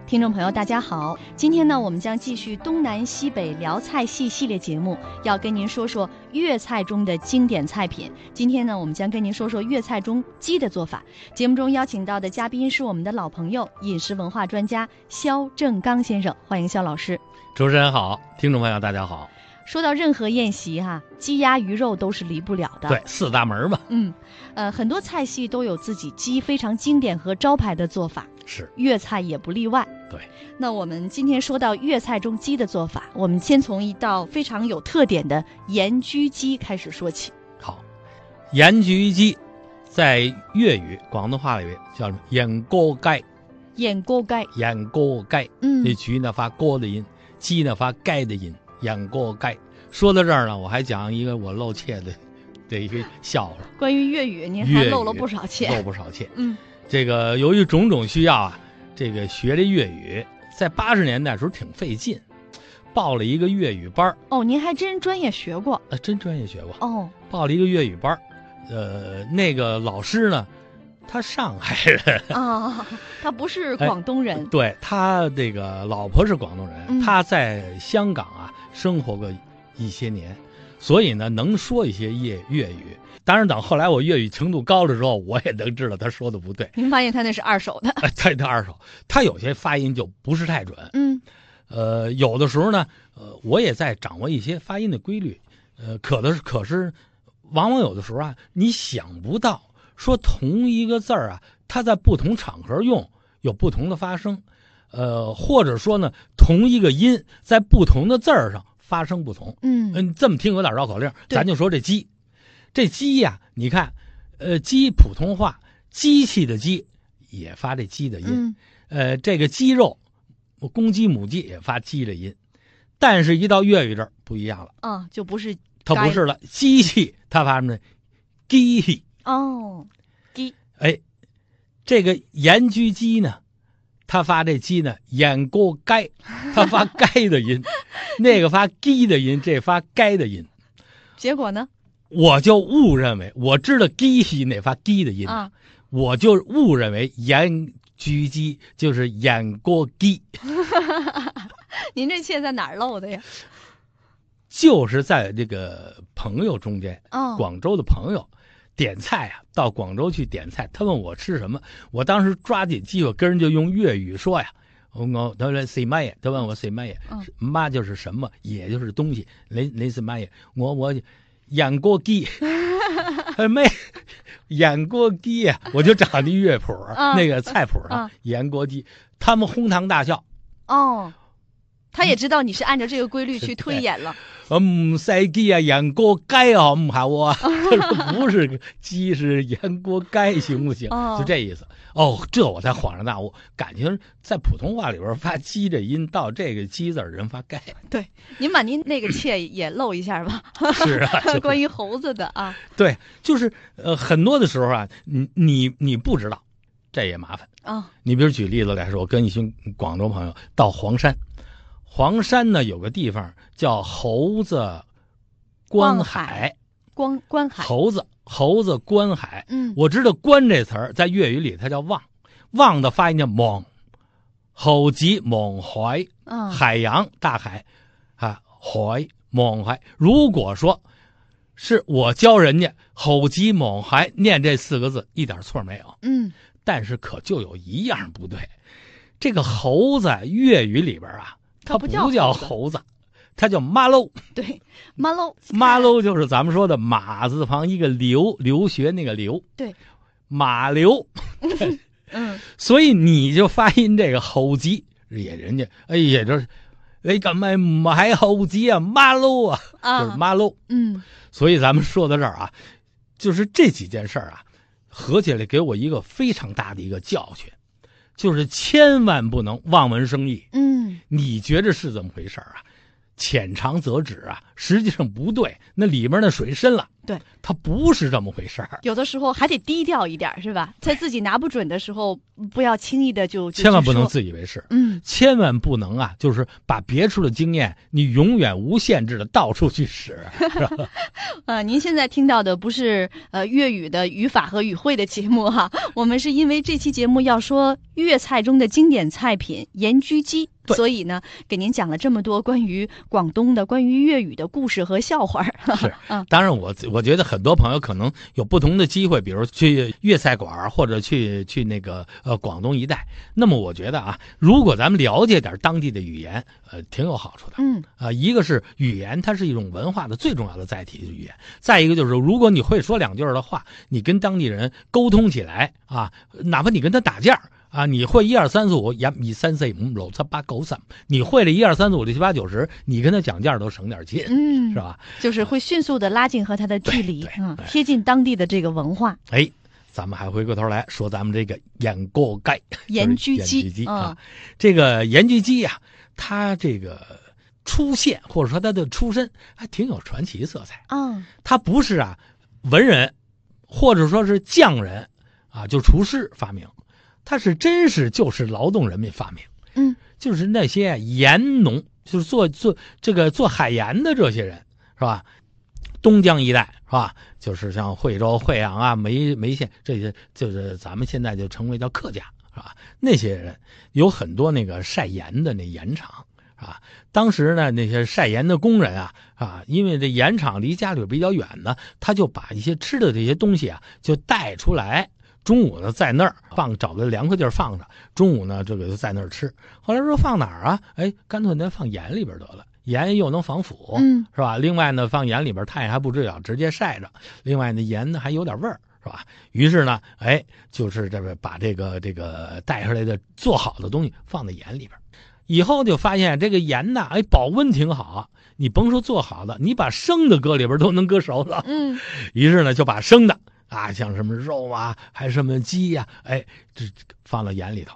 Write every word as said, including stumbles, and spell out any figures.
听众朋友大家好，今天呢我们将继续东南西北聊菜系系列节目，要跟您说说粤菜中的经典菜品。今天呢我们将跟您说说粤菜中鸡的做法。节目中邀请到的嘉宾是我们的老朋友，饮食文化专家肖正刚先生，欢迎肖老师。 主持人好，听众朋友大家好。 说到任何宴席哈、啊，鸡鸭鱼肉都是离不了的。 对，四大门嘛。 嗯，呃，很多菜系都有自己鸡非常经典和招牌的做法， 是粤菜也不例外。 对， 那我们今天说到粤菜中鸡的做法，我们先从一道非常有特点的盐焗鸡开始说起。 好，盐焗鸡在粤语、广东话里面叫什么？盐锅雞。 盐锅雞。 盐锅雞。 嗯， 那焗呢发锅的音，鸡呢发盖的音。盐锅雞。说到这儿呢，我还讲一个我露怯的这一个笑话。 关于粤语，您还露了不少怯。 露不少怯。 嗯， 这个由于种种需要啊，这个学这粤语，在八十年代的时候挺费劲，报了一个粤语班。 哦，您还真专业学过？ 啊，真专业学过。 哦， 报了一个粤语班，呃，那个老师呢，他上海人啊，他不是广东人。 哎、对，他这个老婆是广东人， 嗯、 他在香港啊生活过一些年，所以呢能说一些粤粤语。当然等后来我粤语程度高了之后，我也能知道他说的不对。 您发现他那是二手的？ 哎，他他二手，他有些发音就不是太准。 嗯， 呃，有的时候呢，呃，我也在掌握一些发音的规律。呃，可的是，可是，往往有的时候啊，你想不到，说同一个字儿啊，它在不同场合用有不同的发声，呃，或者说呢，同一个音在不同的字儿上发生不同。 嗯嗯，这么听有点绕口令，咱就说这鸡，这鸡呀、啊，你看，呃，鸡普通话机器的鸡也发这鸡的音， 嗯、 呃，这个鸡肉，公鸡母鸡也发鸡的音，但是一到粤语这儿不一样了啊，就不是它不是了，机器它发什么呢？鸡器哦，鸡， 哎，这个盐焗鸡呢？他发这鸡呢，盐锅雞，他发該的音，那个发雞的音，这发該的音。 结果呢？ 我就误认为，我知道雞是哪发雞的音， 啊、 我就误认为盐焗雞就是鹽鍋雞。 您这怯在哪儿漏的呀？ 就是在这个朋友中间， 哦， 广州的朋友。点菜啊，到广州去点菜，他问我吃什么，我当时抓紧机会跟人就用粤语说呀，我他说食乜嘢，他问我食乜嘢，乜就是什么，也就是东西，你你是乜嘢，我我盐锅雞，没盐锅雞呀，我就找那乐谱、啊、那个菜谱上、啊、盐锅雞，他们哄堂大笑。 哦，他也知道你是按照这个规律去推演了。 嗯，塞鸡啊，盐锅雞啊，唔好啊。他说不是鸡，是盐锅雞，行不行？ 哦、 就这意思。哦，这我才恍然大悟，感情在普通话里边发鸡这音，到这个鸡字人发盖。 对，您把您那个妾也露一下吧。 是啊，就是、 关于猴子的啊。 对，就是呃，很多的时候啊，你你你不知道，这也麻烦啊、哦。 你比如举例子来说，我跟一群广州朋友到黄山。黄山呢有个地方叫猴子观海， 观观海， 猴子猴子观海。 嗯， 我知道观这词儿在粤语里它叫望，望的发音叫望，猴子望海， 嗯， 海洋大海啊，海望海。如果说是我教人家猴子望海念这四个字，一点错没有。 嗯， 但是可就有一样不对，这个猴子粤语里边啊。它不叫猴子，它叫马喽。 对，马喽， 马喽就是咱们说的马字旁一个留，留学那个留。 对， 马留。 嗯， 所以你就发音这个猴子，也人家哎呀，就是哎咁咪唔係猴子啊，馬喽啊， 啊就是馬喽。 嗯， 所以咱们说到这儿啊，就是这几件事儿啊，合起来给我一个非常大的一个教训。就是千万不能望文生义。 嗯， 你觉着是这么回事啊？ 浅尝辄止啊，实际上不对，那里面的水深了。 对， 它不是这么回事儿。 有的时候还得低调一点，是吧？在自己拿不准的时候，不要轻易的就千万不能自以为是。 嗯， 千万不能啊，就是把别处的经验，你永远无限制的到处去使。是吧呃，您现在听到的不是呃粤语的语法和语汇的节目哈，我们是因为这期节目要说粤菜中的经典菜品盐焗鸡。所以呢，给您讲了这么多关于广东的、关于粤语的故事和笑话。 是， 嗯， 当然我我觉得很多朋友可能有不同的机会，比如去粤菜馆或者去去那个呃广东一带。那么我觉得啊，如果咱们了解点当地的语言，呃，挺有好处的。 嗯， 啊、呃，一个是语言，它是一种文化的最重要的载体语言；再一个就是，如果你会说两句的话，你跟当地人沟通起来啊，哪怕你跟他打架。啊，你会一二三四五，一、二、三、四、五、六、七、八、九、十，你会了一二三四五六七八九十，你跟他讲价都省点劲，嗯，是吧？ 就是会迅速的拉近和他的距离，嗯，贴近当地的这个文化。 哎，咱们还回过头来说咱们这个盐锅盖盐焗鸡， 盐焗鸡啊，这个盐焗鸡呀、啊，它这个出现或者说它的出身还挺有传奇色彩啊、嗯，它不是啊文人或者说是匠人啊，就厨师发明。它是真是就是劳动人民发明，嗯，就是那些盐农，就是做做这个做海盐的这些人，是吧？东江一带是吧？就是像惠州、惠阳啊、梅梅县这些，就是咱们现在就称为叫客家，是吧？那些人有很多那个晒盐的那盐厂，啊，当时呢那些晒盐的工人啊啊，因为这盐厂离家里比较远呢，他就把一些吃的这些东西啊就带出来。中午呢，在那儿放，找个凉快地儿放着。中午呢，这个就在那儿吃。后来说放哪儿啊？哎，干脆咱放盐里边得了，盐又能防腐，嗯，是吧？另外呢，放盐里边，太阳还不致痒，直接晒着。另外呢，盐呢还有点味儿，是吧？于是呢，哎，就是这个把这个这个带出来的做好的东西放在盐里边。以后就发现这个盐呢，哎，保温挺好。你甭说做好的，你把生的搁里边都能搁熟了。嗯，于是呢，就把生的。啊，像什么肉啊，还什么鸡呀、啊，哎，这放到盐里头，